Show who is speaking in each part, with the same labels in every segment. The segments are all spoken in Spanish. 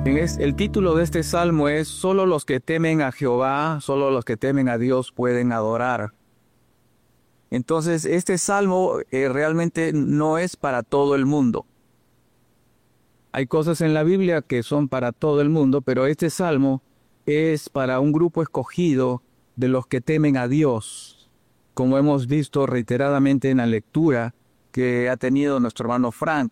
Speaker 1: El título de este salmo es "Solo los que temen a Jehová, solo los que temen a Dios pueden adorar". Entonces, este salmo realmente no es para todo el mundo. Hay cosas en la Biblia que son para todo el mundo, pero este salmo es para un grupo escogido de los que temen a Dios, como hemos visto reiteradamente en la lectura que ha tenido nuestro hermano Frank.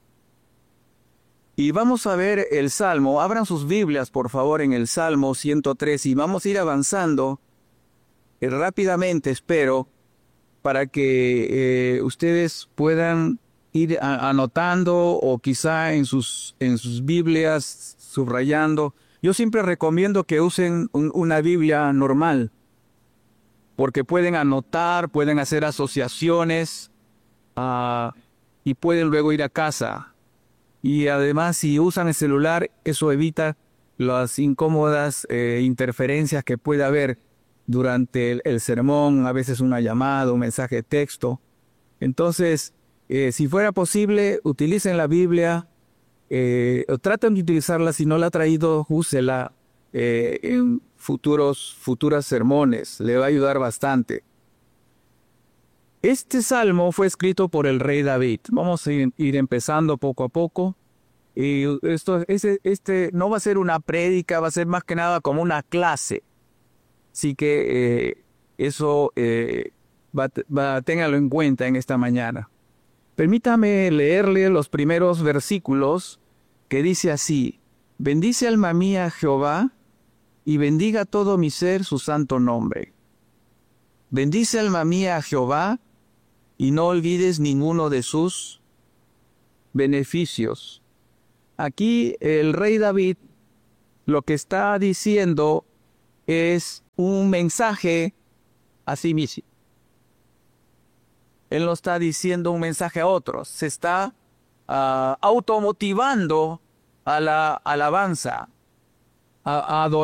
Speaker 1: Y vamos a ver el Salmo. Abran sus Biblias, por favor, en el Salmo 103 y vamos a ir avanzando rápidamente, espero, para que ustedes puedan ir anotando o quizá en sus Biblias subrayando. Yo siempre recomiendo que usen una Biblia normal, porque pueden anotar, pueden hacer asociaciones y pueden luego ir a casa. Y además, si usan el celular, eso evita las incómodas interferencias que puede haber durante el sermón, a veces una llamada, un mensaje de texto. Entonces, si fuera posible, utilicen la Biblia, o traten de utilizarla. Si no la ha traído, úsela en futuros sermones, le va a ayudar bastante. Este salmo fue escrito por el rey David. Vamos a ir empezando poco a poco. Y este no va a ser una prédica, va a ser más que nada como una clase. Así que eso téngalo en cuenta en esta mañana. Permítame leerle los primeros versículos que dice así: Bendice alma mía a Jehová, y bendiga todo mi ser su santo nombre. Bendice alma mía a Jehová, y no olvides ninguno de sus beneficios. Aquí el rey David lo que está diciendo es un mensaje a sí mismo. Él no está diciendo un mensaje a otros, se está automotivando a la alabanza, a adorar.